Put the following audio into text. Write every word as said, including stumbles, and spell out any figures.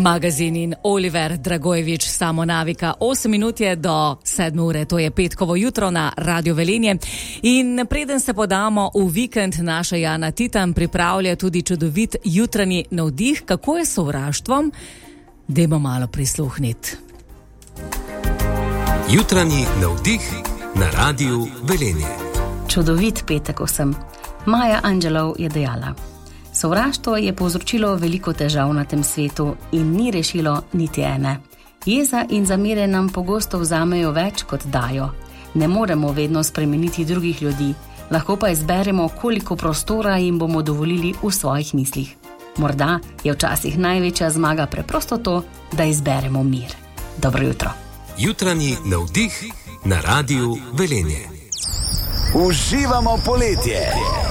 Magazin in Oliver Dragojevič, Samo navika. osem minut je do sedme ure, to je petkovo jutro na Radio Velenje. In preden se podamo v vikend, naša Jana Titan pripravlja tudi čudovit jutranji navdih. Kako je s sovraštvom? Dajmo malo prisluhniti. Jutranji navdih na Radio Velenje. Čudovit petek vsem. Maja Angelov je dejala: sovraštvo je povzročilo veliko težav na tem svetu in ni rešilo niti ene. Jeza in zamere nam pogosto vzamejo več, kot dajo. Ne moremo vedno spremeniti drugih ljudi, lahko pa izberemo, koliko prostora jim bomo dovolili v svojih mislih. Morda je včasih največja zmaga preprosto to, da izberemo mir. Dobro jutro. Jutranji navdih na Radio Velenje. Uživamo poletje.